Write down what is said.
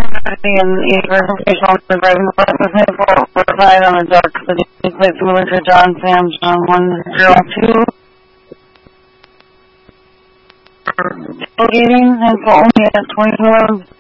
and verification on the driving license verified on the dark city plate similar to John Sam John 102. Tailgating and for only at 24